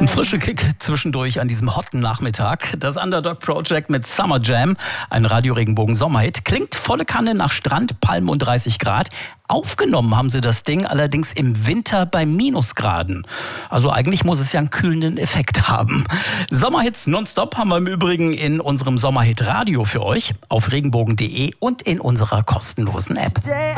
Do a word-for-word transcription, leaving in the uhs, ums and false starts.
Ein frischer Kick zwischendurch an diesem hotten Nachmittag. Das Underdog Project mit Summer Jam, ein Radio-Regenbogen-Sommerhit. Klingt volle Kanne nach Strand, Palmen und dreißig Grad. Aufgenommen haben sie das Ding allerdings im Winter bei Minusgraden. Also eigentlich muss es ja einen kühlenden Effekt haben. Sommerhits nonstop haben wir im Übrigen in unserem Sommerhit Radio für euch auf regenbogen punkt de und in unserer kostenlosen App.